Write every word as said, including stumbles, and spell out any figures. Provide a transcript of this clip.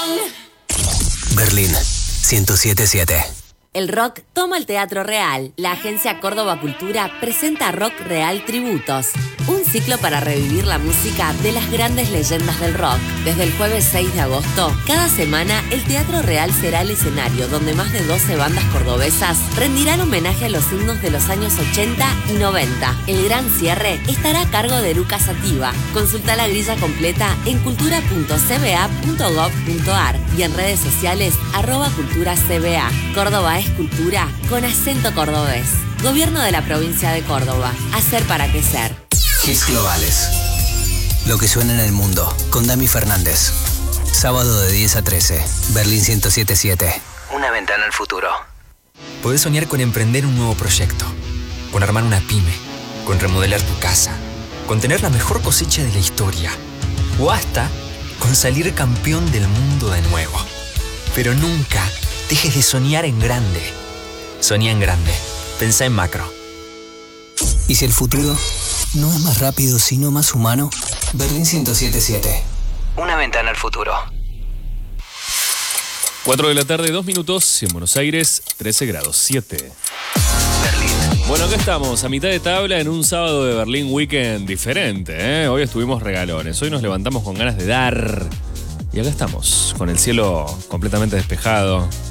Berlín ciento siete punto siete. El rock toma el Teatro Real. La agencia Córdoba Cultura presenta Rock Real Tributos, un ciclo para revivir la música de las grandes leyendas del rock. Desde el jueves seis de agosto, cada semana el Teatro Real será el escenario donde más de doce bandas cordobesas rendirán homenaje a los himnos de los años ochenta y noventa. El gran cierre estará a cargo de Lucas Sativa. Consulta la grilla completa en cultura punto c b a punto gov punto a r y en redes sociales arroba cultura c b a. Córdoba es cultura con acento cordobés. Gobierno de la provincia de Córdoba. Hacer para crecer. Hits globales. Lo que suena en el mundo. Con Dami Fernández. Sábado de diez a trece. Berlín ciento siete punto siete. Una ventana al futuro. Podés soñar con emprender un nuevo proyecto. Con armar una pyme. Con remodelar tu casa. Con tener la mejor cosecha de la historia. O hasta con salir campeón del mundo de nuevo. Pero nunca dejes de soñar en grande. Soñá en grande. Pensá en macro. ¿Y si el futuro no es más rápido, sino más humano? Berlín ciento siete punto siete. Una ventana al futuro. cuatro de la tarde, dos minutos. En Buenos Aires, trece grados siete. Berlín. Bueno, acá estamos, a mitad de tabla en un sábado de Berlín Weekend diferente, ¿eh? Hoy estuvimos regalones. Hoy nos levantamos con ganas de dar. Y acá estamos, con el cielo completamente despejado.